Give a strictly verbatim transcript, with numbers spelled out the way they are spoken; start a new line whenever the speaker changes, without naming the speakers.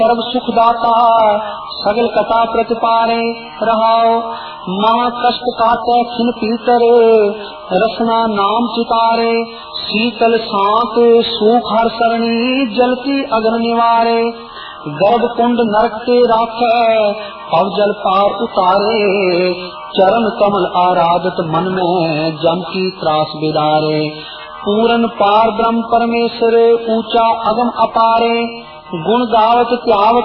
सर्व सुखदाता सगल कथा प्रतिपारे रहाओ। महा कष्ट काटे खिन पीतर रसना नाम चितारे। शीतल शांत सुख हर सरणी जलती अग्नि निवारे। गर्भ कुंड नरक के राखे अब जल पार उतारे। चरण कमल आराधत मन में जम की त्रास बिदारे। पूरन पार ब्रह्म परमेश्वर ऊंचा अगम अपारे। गुण गावत त्यावत